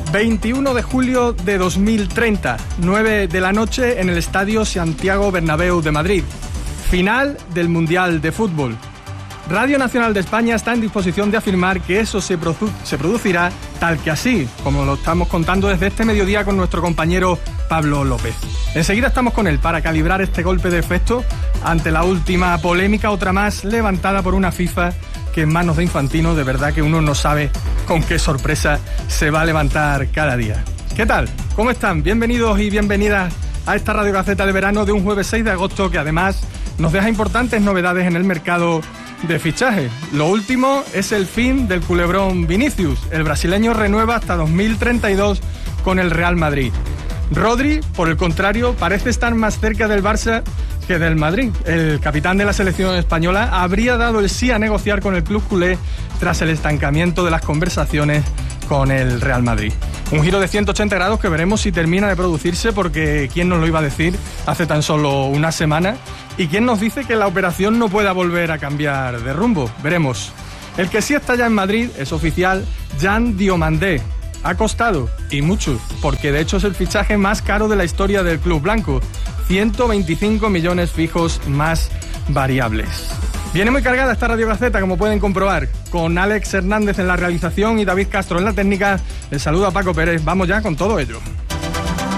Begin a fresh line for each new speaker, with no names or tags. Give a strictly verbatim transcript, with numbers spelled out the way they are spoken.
veintiuno de julio de dos mil treinta, nueve de la noche en el Estadio Santiago Bernabéu de Madrid. Final del Mundial de Fútbol. Radio Nacional de España está en disposición de afirmar que eso se, produ- se producirá tal que así, como lo estamos contando desde este mediodía con nuestro compañero Pablo López. Enseguida estamos con él para calibrar este golpe de efecto ante la última polémica, otra más levantada por una FIFA que en manos de Infantino de verdad que uno no sabe con qué sorpresa se va a levantar cada día. ¿Qué tal? ¿Cómo están? Bienvenidos y bienvenidas a esta Radio Gaceta de verano de un jueves seis de agosto que además nos deja importantes novedades en el mercado de fichaje. Lo último es el fin del culebrón Vinicius. El brasileño renueva hasta dos mil treinta y dos con el Real Madrid. Rodri, por el contrario, parece estar más cerca del Barça que del Madrid. El capitán de la selección española habría dado el sí a negociar con el club culé tras el estancamiento de las conversaciones con el Real Madrid. Un giro de ciento ochenta grados que veremos si termina de producirse, porque quién nos lo iba a decir hace tan solo una semana, y quién nos dice que la operación no pueda volver a cambiar de rumbo. Veremos. El que sí está ya en Madrid es oficial, Jean Diomandé. Ha costado, y mucho, porque de hecho es el fichaje más caro de la historia del club blanco. ciento veinticinco millones fijos más variables. Viene muy cargada esta Radio Gaceta, como pueden comprobar, con Alex Hernández en la realización y David Castro en la técnica. Les saluda Paco Pérez. Vamos ya con todo ello.